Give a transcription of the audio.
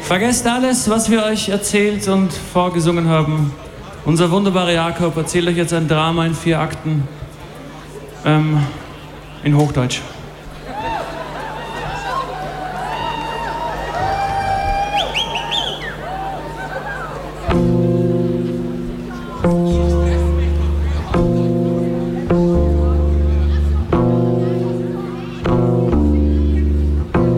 Vergesst alles, was wir euch erzählt und vorgesungen haben. Unser wunderbarer Jakob erzählt euch jetzt ein Drama in 4 Akten in Hochdeutsch.